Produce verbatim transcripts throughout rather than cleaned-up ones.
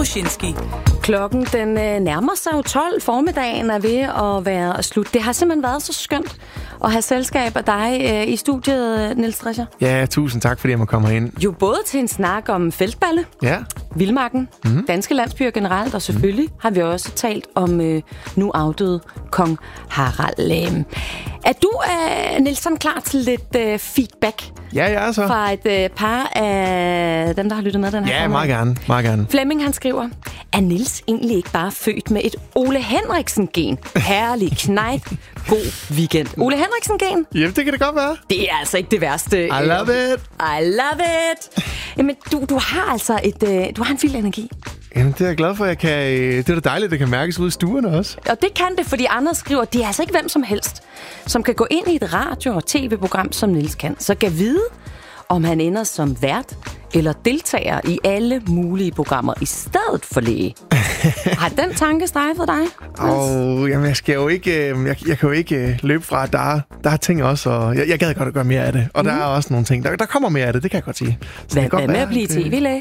Muschinski. Klokken den øh, nærmer sig jo tolv. Formiddagen er ved at være slut. Det har simpelthen været så skønt at have selskab af dig øh, i studiet, Niels Drescher. Ja, tusind tak, fordi jeg må komme ind. Jo både til en snak om feltballe, ja. vildmarken, mm-hmm. danske landsbyer generelt, og selvfølgelig mm. har vi også talt om øh, nu afdøde kong Harald. Øh. Er du, øh, Nielsen, klar til lidt øh, feedback? Ja, jeg er så. Fra et øh, par af dem, der har lyttet med den her. Ja, meget gerne, meget gerne. Flemming, han skriver, er Niels egentlig ikke bare født med et Ole Henriksen-gen? Herlig knejt. God weekend. Ole Henriksen-gen? Ja, det kan det godt være. Det er altså ikke det værste. I love it. I love it. Jamen, du, du har altså et, øh, du har en vild energi. Jamen, det er jeg glad for, jeg kan... Det er da dejligt, det kan mærkes ude i stuerne også. Og det kan det, fordi andre skriver, det er altså ikke hvem som helst, som kan gå ind i et radio- og tv-program, som Niels kan. Så kan vide, om han ender som vært eller deltager i alle mulige programmer i stedet for læge. Har den tanke strejfet dig? Og jamen, jeg skal jo ikke, jeg, jeg kan jo ikke løbe fra, at der, der er ting også, og jeg, jeg gad godt at gøre mere af det. Og mm. der er også nogle ting, der, der kommer mere af det, det kan jeg godt sige. Så hvad, hvad med at blive tv-læge?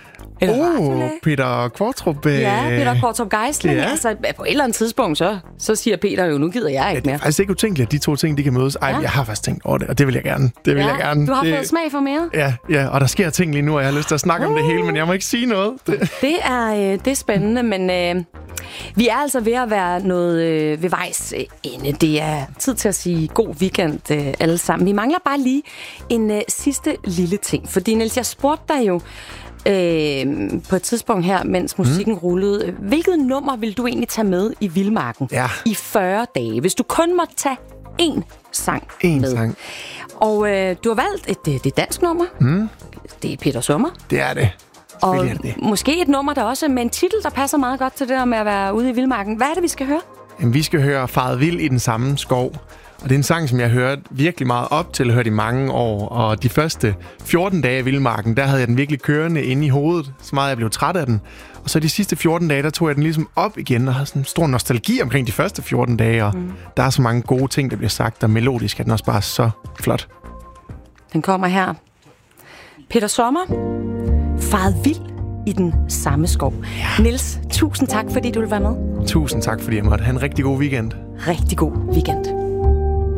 Åh, oh, Peter Kvartrup. Øh... Ja, Peter Kvartrup Geisling. Ja. Altså, på et eller andet tidspunkt, så, så siger Peter jo, nu gider jeg ikke mere. Ja, det er faktisk ikke utænkeligt, at de to ting, de kan mødes. Ej, ja. Jeg har faktisk tænkt over det, og det vil jeg gerne. Det vil ja, jeg gerne. Du har det... fået smag for mere? Ja, ja, og der sker ting lige nu, og jeg har lyst til at snakke uh. om det hele, men jeg må ikke sige noget. Det, det, er, det er spændende, men øh, vi er altså ved at være noget øh, ved vejs ende. Det er tid til at sige god weekend øh, alle sammen. Vi mangler bare lige en øh, sidste lille ting, fordi Niels, jeg spurgte dig jo, Øh, på et tidspunkt her, mens musikken mm. rullede. Hvilket nummer vil du egentlig tage med i Vildmarken ja. i fyrre dage, hvis du kun måtte tage én sang en med? Sang. Og øh, du har valgt et, det, det dansk nummer. Mm. Det er Peter Sommer. Det er det. Og er det. måske et nummer, der også med en titel, der passer meget godt til det der med at være ude i Vildmarken. Hvad er det, vi skal høre? Jamen, vi skal høre Faret Vild i den samme skov. Og det er en sang, som jeg hørte virkelig meget op til, hørt i mange år. Og de første fjorten dage i Vildmarken, der havde jeg den virkelig kørende inde i hovedet, så meget jeg blev træt af den. Og så de sidste fjorten dage, der tog jeg den ligesom op igen, og havde sådan en stor nostalgi omkring de første fjorten dage. Og mm. der er så mange gode ting, der bliver sagt, og melodisk er den også bare så flot. Den kommer her. Peter Sommer, Faret Vild i den samme skov. Ja. Niels, tusind tak, fordi du vil være med. Tusind tak, fordi jeg måtte have en rigtig god weekend. Rigtig god weekend.